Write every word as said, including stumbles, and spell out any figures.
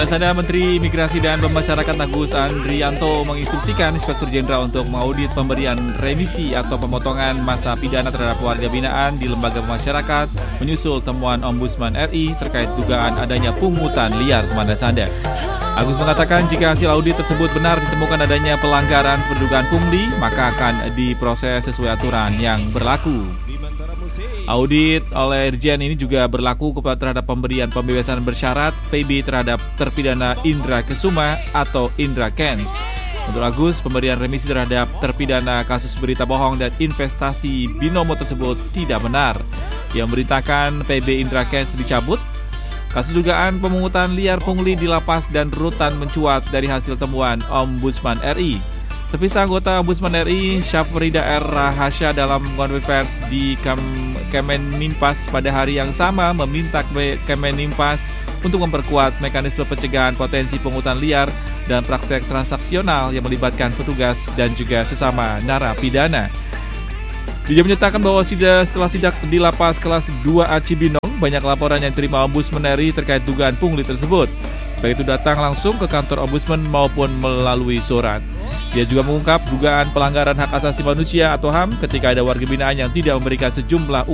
Sada Menteri Imigrasi dan Pemasyarakat Agus Andrianto menginstruksikan Inspektur Jenderal untuk mengaudit pemberian remisi atau pemotongan masa pidana terhadap warga binaan di lembaga pemasyarakat menyusul temuan Ombudsman R I terkait dugaan adanya pungutan liar Manda Sanda. Agus mengatakan jika hasil audit tersebut benar ditemukan adanya pelanggaran seperti dugaan pungli, maka akan diproses sesuai aturan yang berlaku. Audit oleh Irjen ini juga berlaku kepada terhadap pemberian pembebasan bersyarat P B terhadap terpidana Indra Kesuma atau Indra Kents. Menurut Agus, pemberian remisi terhadap terpidana kasus berita bohong dan investasi binomo tersebut tidak benar. Ia memberitakan P B Indra Kents dicabut. Kasus dugaan pemungutan liar pungli di lapas dan rutan mencuat dari hasil temuan Ombudsman R I. Terpisah anggota Ombudsman R I, Syafrida R. Rahasya dalam konferensi pers di Kemenimpas pada hari yang sama meminta Kemenimpas untuk memperkuat mekanisme pencegahan potensi pungutan liar dan praktek transaksional yang melibatkan petugas dan juga sesama narapidana. Dia menyatakan bahwa setelah sidak di lapas kelas dua A Cibinong, banyak laporan yang diterima Ombudsman R I terkait dugaan pungli tersebut. Baik itu datang langsung ke kantor Ombudsman maupun melalui surat. Dia juga mengungkap dugaan pelanggaran hak asasi manusia atau H A M ketika ada warga binaan yang tidak memberikan sejumlah